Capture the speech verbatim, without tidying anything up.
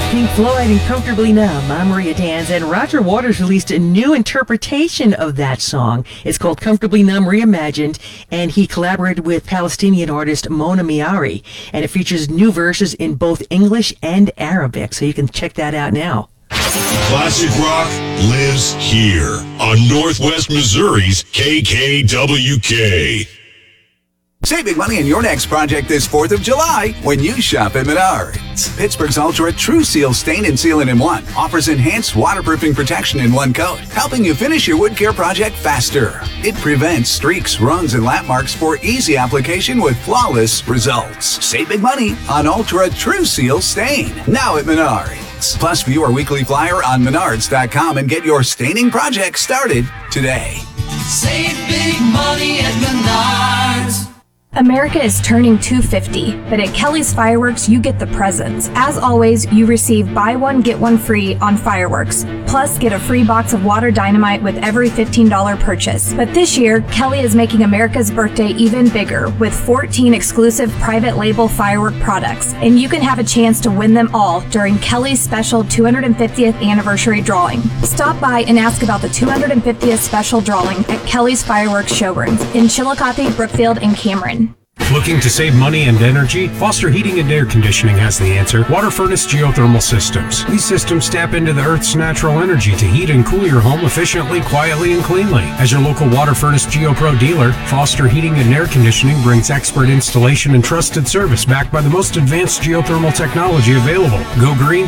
Pink Floyd and Comfortably Numb. I'm Maria Danz, and Roger Waters released a new interpretation of that song. It's called Comfortably Numb Reimagined, and he collaborated with Palestinian artist Mona Miari, and it features new verses in both English and Arabic, so you can check that out now. Classic rock lives here on Northwest Missouri's K K W K. Save big money on your next project this fourth of July when you shop at Menards. Pittsburgh's Ultra True Seal Stain and Sealant in One offers enhanced waterproofing protection in one coat, helping you finish your wood care project faster. It prevents streaks, runs, and lap marks for easy application with flawless results. Save big money on Ultra True Seal Stain now at Menards. Plus, view our weekly flyer on menards dot com and get your staining project started today. Save big money at Menards. America is turning two hundred fifty, but at Kelly's Fireworks, you get the presents. As always, you receive buy one, get one free on fireworks. Plus, get a free box of water dynamite with every fifteen dollars purchase. But this year, Kelly is making America's birthday even bigger with fourteen exclusive private label firework products. And you can have a chance to win them all during Kelly's special two hundred fiftieth anniversary drawing. Stop by and ask about the two hundred fiftieth special drawing at Kelly's Fireworks showrooms in Chillicothe, Brookfield, and Cameron. Looking to save money and energy? Foster Heating and Air Conditioning has the answer. Water Furnace Geothermal Systems. These systems tap into the Earth's natural energy to heat and cool your home efficiently, quietly, and cleanly. As your local Water Furnace GeoPro dealer, Foster Heating and Air Conditioning brings expert installation and trusted service backed by the most advanced geothermal technology available. Go green,